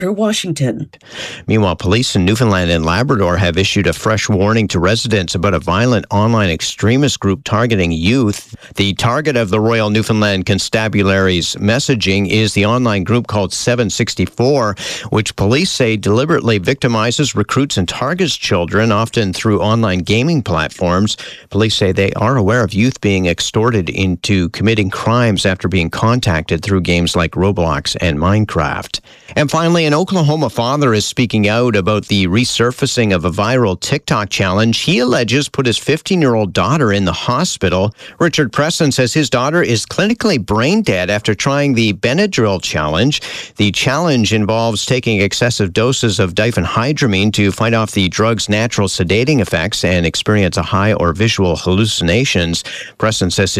Washington. Meanwhile, police in Newfoundland and Labrador have issued a fresh warning to residents about a violent online extremist group targeting youth. The target of the Royal Newfoundland Constabulary's messaging is the online group called 764, which police say deliberately victimizes, recruits, and targets children, often through online gaming platforms. Police say they are aware of youth being extorted into committing crimes after being contacted through games like Roblox and Minecraft. And finally, an Oklahoma father is speaking out about the resurfacing of a viral TikTok challenge he alleges put his 15-year-old daughter in the hospital. Richard Preston says his daughter is clinically brain dead after trying the Benadryl challenge. The challenge involves taking excessive doses of diphenhydramine to fight off the drug's natural sedating effects and experience a high or visual hallucinations. Preston says